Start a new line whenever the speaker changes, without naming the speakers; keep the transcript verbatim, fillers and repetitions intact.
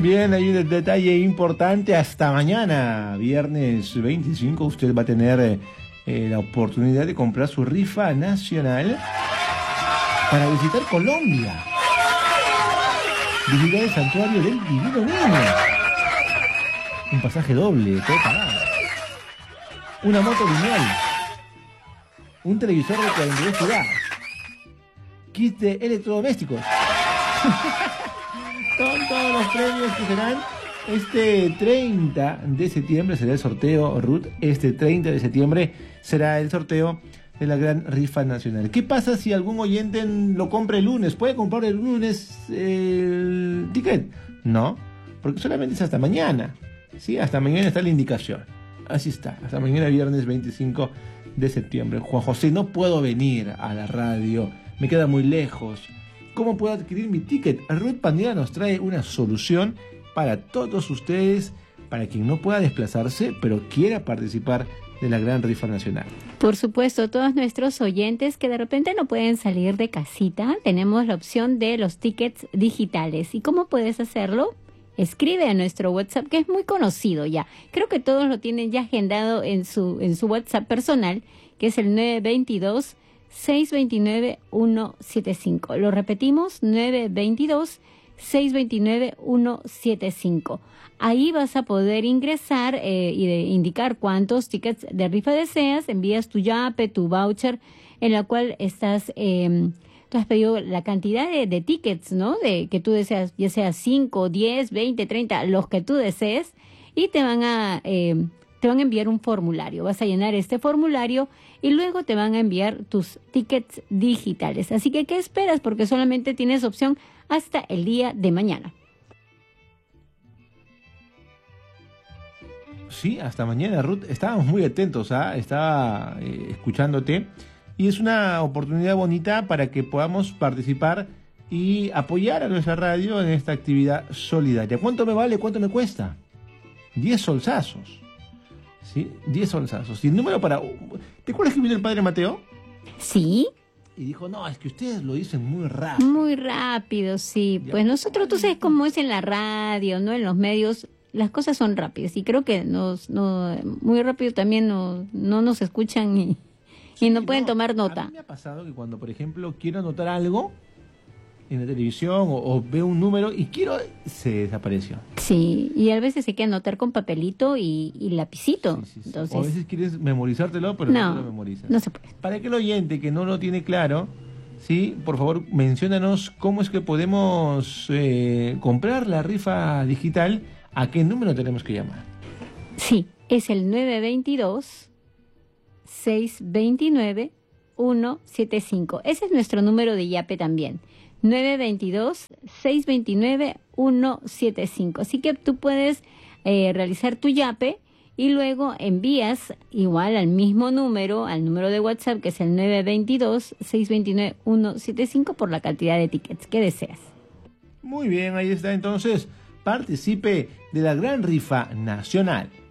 Bien, hay un detalle importante. Hasta mañana, viernes veinticinco, usted va a tener eh, la oportunidad de comprar su rifa nacional para visitar Colombia. Visitar el santuario del Divino Niño. Un pasaje doble, todo pagado. Una moto lineal. Un televisor de cuarenta y dos pulgadas. Kit de electrodomésticos. Son todos los premios que serán este treinta de septiembre. Será el sorteo, Ruth. Este treinta de septiembre será el sorteo de la gran rifa nacional. ¿Qué pasa si algún oyente lo compra el lunes? ¿Puede comprar el lunes el ticket? No, porque solamente es hasta mañana. Sí, hasta mañana está la indicación. Así está, hasta mañana viernes veinticinco de septiembre. Juan José, no puedo venir a la radio, me queda muy lejos. ¿Cómo puedo adquirir mi ticket? Ruth Pandilla nos trae una solución para todos ustedes, para quien no pueda desplazarse, pero quiera participar de la gran rifa nacional.
Por supuesto, todos nuestros oyentes que de repente no pueden salir de casita, tenemos la opción de los tickets digitales. ¿Y cómo puedes hacerlo? Escribe a nuestro WhatsApp, que es muy conocido ya. Creo que todos lo tienen ya agendado en su, en su WhatsApp personal, que es el nueve dos dos, seis dos nueve, uno siete cinco. Lo repetimos, nueve dos dos, seis dos nueve, uno siete cinco. Ahí vas a poder ingresar eh, y de indicar cuántos tickets de rifa deseas. Envías tu yape, tu voucher, en la cual estás... Eh, tú has pedido la cantidad de, de tickets, ¿no? De que tú deseas, ya sea cinco, diez, veinte, treinta, los que tú desees, y te van a eh, te van a enviar un formulario. Vas a llenar este formulario y luego te van a enviar tus tickets digitales. Así que, ¿qué esperas? Porque solamente tienes opción hasta el día de mañana.
Sí, hasta mañana, Ruth. Estábamos muy atentos, ¿ah? Estaba eh, escuchándote. Y es una oportunidad bonita para que podamos participar y apoyar a nuestra radio en esta actividad solidaria. ¿Cuánto me vale? ¿Cuánto me cuesta? diez solsazos. ¿Sí? diez solsazos. Y el número para... ¿Te acuerdas que vino el padre Mateo?
Sí.
Y dijo, no, es que ustedes lo dicen muy rápido.
Muy rápido, sí.
Ya.
Pues nosotros, tú sabes cómo es en la radio, ¿no? En los medios, las cosas son rápidas. Y creo que nos, no, muy rápido también no, no nos escuchan y... Y no pueden no, tomar nota.
A mí me ha pasado que cuando, por ejemplo, quiero anotar algo en la televisión o, o veo un número y quiero, se desapareció.
Sí, y a veces se quiere anotar con papelito y, y lapicito.
Sí, sí, sí.
Entonces,
o a veces quieres memorizártelo, pero no, no lo memorizas.
No se puede.
Para que el oyente que no lo tiene claro, sí, por favor, menciónanos cómo es que podemos eh, comprar la rifa digital, a qué número tenemos que llamar.
Sí, es el nueve dos dos, seis dos nueve, uno siete cinco. Ese es nuestro número de yape también. nueve dos dos, seis dos nueve, uno siete cinco. Así que tú puedes eh, realizar tu yape y luego envías igual al mismo número, al número de WhatsApp, que es el nueve dos dos, seis dos nueve, uno siete cinco, por la cantidad de tickets que deseas.
Muy bien, ahí está entonces. Participe de la gran rifa nacional.